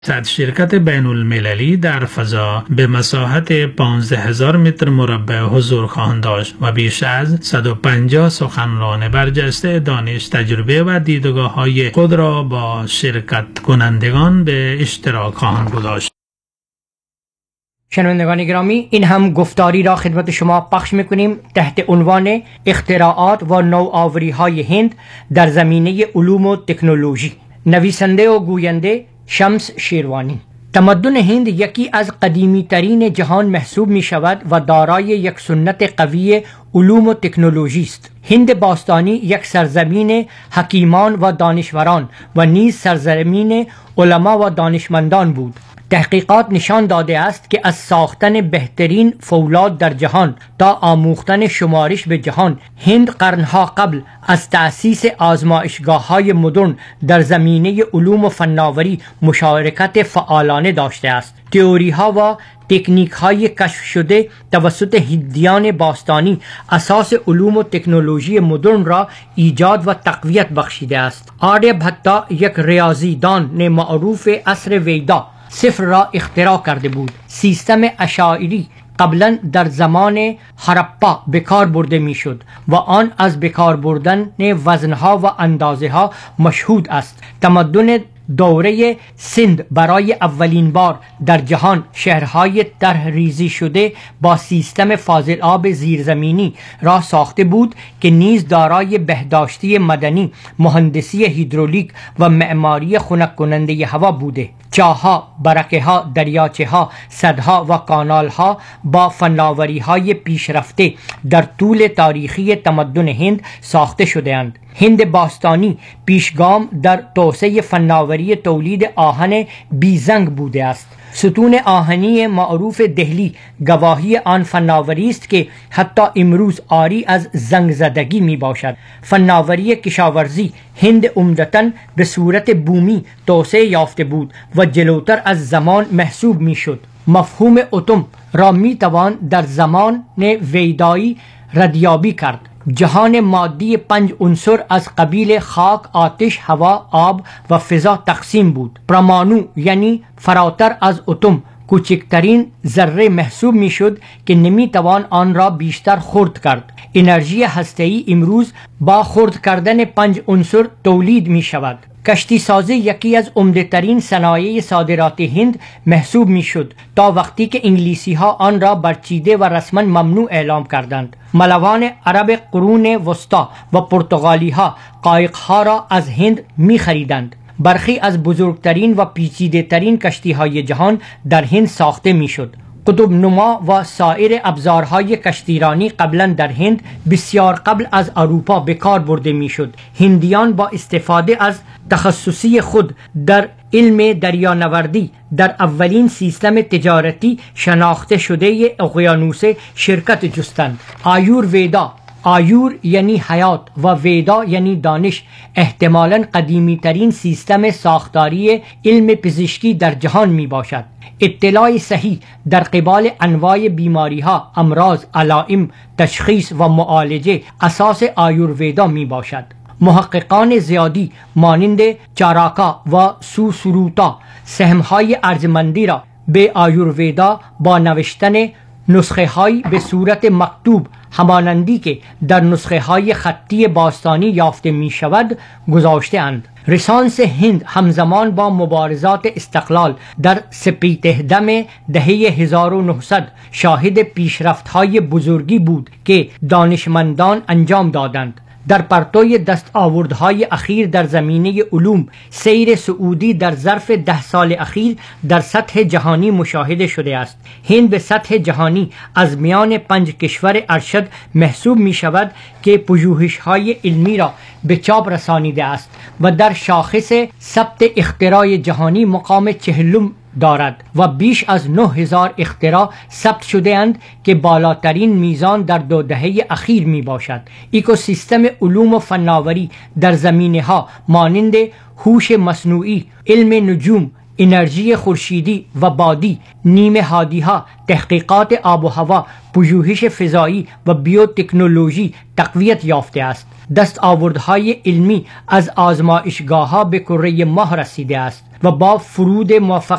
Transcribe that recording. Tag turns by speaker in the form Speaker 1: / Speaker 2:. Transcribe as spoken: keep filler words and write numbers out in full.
Speaker 1: صد شرکت بین المللی در فضا به مساحت پانزده هزار متر مربع حضور خواهند داشت و بیش از صد و پنجاه سخنران برجسته دانش، تجربه و دیدگاه های خود را با شرکت کنندگان به اشتراک خواهند گذاشت.
Speaker 2: شنوندگان گرامی، این هم گفتاری را خدمت شما پخش میکنیم تحت عنوان اختراعات و نوآوری های هند در زمینه علوم و تکنولوژی. نویسنده و گوینده شمس شیروانی. تمدن هند یکی از قدیمی ترین جهان محسوب می شود و دارای یک سنت قوی علوم و تکنولوژی است. هند باستانی یک سرزمین حکیمان و دانشوران و نیز سرزمین علما و دانشمندان بود. تحقیقات نشان داده است که از ساختن بهترین فولاد در جهان تا آموختن شمارش به جهان، هند قرنها قبل از تأسیس آزمایشگاه‌های مدرن در زمینه علوم و فناوری مشارکت فعالانه داشته است. تئوری‌ها و تکنیک‌های کشف شده توسط هندیان باستانی اساس علوم و تکنولوژی مدرن را ایجاد و تقویت بخشیده است. آریه بھتا یک ریاضیدان معروف عصر ویدا صفر را اختراع کرده بود. سیستم اشاعری قبلا در زمان هرپا به کار برده میشد و آن از به کار بردن وزنها و اندازه ها مشهود است. تمدن دوره سند برای اولین بار در جهان شهرهای طرح ریزی شده با سیستم فاضل آب زیرزمینی را ساخته بود که نیز دارای بهداشتی مدنی، مهندسی هیدرولیک و معماری خنک کننده هوا بوده. چاه‌ها، برکه‌ها، دریاچه‌ها، سدها و کانال‌ها با فناوری‌های پیشرفته در طول تاریخی تمدن هند ساخته شده‌اند. هند باستانی پیشگام در توسعه فناوری تولید آهن بیزنگ بوده است. ستون آهنی معروف دهلی گواهی آن فناوری است که حتی امروز عاری از زنگ زدگی می باشد. فناوری کشاورزی هند عمدتاً به صورت بومی توسعه یافته بود و جلوتر از زمان محسوب می شد. مفهوم اتم را می توان در زمان ویدایی ردیابی کرد. جهان مادی پنج عنصر از قبیل خاک، آتش، هوا، آب و فضا تقسیم بود. پرمانو یعنی فراتر از اتم کوچکترین ذره محسوب می شد که نمی توان آن را بیشتر خرد کرد. انرژی هسته‌ای امروز با خرد کردن پنج عنصر تولید می شود. کشتی سازی یکی از عمده ترین صنایع صادرات هند محسوب می شد تا وقتی که انگلیسی ها آن را برچیده و رسما ممنوع اعلام کردند. ملوان عرب قرون وسطا و پرتغالی ها قایق ها را از هند می خریدند. برخی از بزرگترین و پیچیده ترین کشتی های جهان در هند ساخته می شد. قطب نما و سایر ابزارهای کشتیرانی قبلا در هند بسیار قبل از اروپا به کار برده می شد. هندیان با استفاده از تخصصی خود در علم دریانوردی در اولین سیستم تجارتی شناخته شده اقیانوس شرکت جستند. آیور ویدا، آیور یعنی حیات و ویدا یعنی دانش، احتمالاً قدیمی ترین سیستم ساختاری علم پزشکی در جهان می باشد. اطلاع صحیح در قبال انواع بیماری ها، امراض، علائم، تشخیص و معالجه اساس آیورویدا می باشد. محققان زیادی مانند چاراکا و سوسروتا سهمهای ارجمندی را به آیورویدا با نوشتن نسخه های به صورت مکتوب همانندی که در نسخه های خطی باستانی یافته می شود گذاشته اند. رنسانس هند همزمان با مبارزات استقلال در سپیدهدم دهه هزار و نهصد شاهد پیشرفت های بزرگی بود که دانشمندان انجام دادند. در پرتوی دستاوردهای اخیر در زمینه علوم، سیر سعودی در ظرف ده سال اخیر در سطح جهانی مشاهده شده است. هند به سطح جهانی از میان پنج کشور ارشد محسوب می شود که پژوهش‌های علمی را به چاپ رسانیده است و در شاخص ثبت اختراع جهانی مقام چهلم دارد و بیش از نه هزار اختراع ثبت شده اند که بالاترین میزان در دو دهه اخیر می باشد. اکوسیستم علوم و فناوری در زمینه ها مانند هوش مصنوعی، علم نجوم، انرژی خورشیدی و بادی، نیمه هادی ها، تحقیقات آب و هوا، پژوهش فضایی و بیوتکنولوژی تقویت یافته است. دستاوردهای علمی از آزمایشگاه ها به کره ماه رسیده است. و با فرود موفق